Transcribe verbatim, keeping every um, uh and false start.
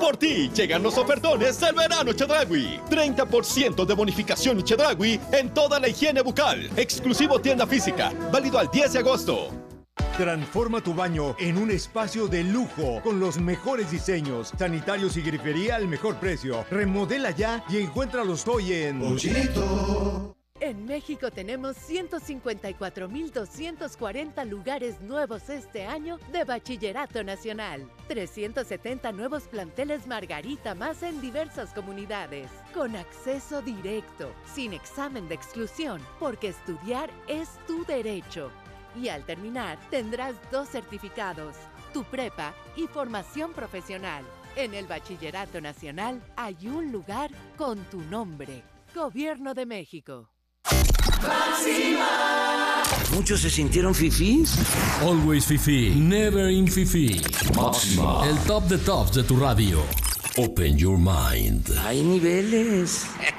Por ti llegan los ofertones del verano Chedraui. treinta por ciento de bonificación Chedraui en toda la higiene bucal. Exclusivo tienda física. Válido al diez de agosto. Transforma tu baño en un espacio de lujo con los mejores diseños, sanitarios y grifería al mejor precio. Remodela ya y encuéntralos hoy en Pochito. En México tenemos ciento cincuenta y cuatro mil doscientos cuarenta lugares nuevos este año de Bachillerato Nacional. trescientos setenta nuevos planteles Margarita más en diversas comunidades. Con acceso directo, sin examen de exclusión, porque estudiar es tu derecho. Y al terminar, tendrás dos certificados, tu prepa y formación profesional. En el Bachillerato Nacional hay un lugar con tu nombre. Gobierno de México. ¡Máxima! ¿Muchos se sintieron fifís? Always fifí, never in fifí. Máxima. El top de tops de tu radio. Open your mind. Hay niveles.